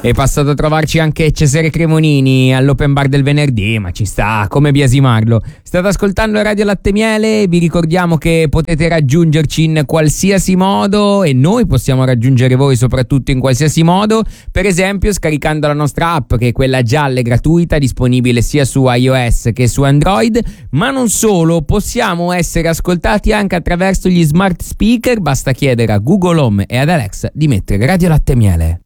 È passato a trovarci anche Cesare Cremonini all'open bar del venerdì, ma ci sta, come biasimarlo. State ascoltando Radio Latte Miele, vi ricordiamo che potete raggiungerci in qualsiasi modo e noi possiamo raggiungere voi soprattutto in qualsiasi modo, per esempio scaricando la nostra app, che è quella gialla e gratuita, disponibile sia su iOS che su Android, ma non solo, possiamo essere ascoltati anche attraverso gli smart speaker, basta chiedere a Google Home e ad Alexa di mettere Radio Latte Miele.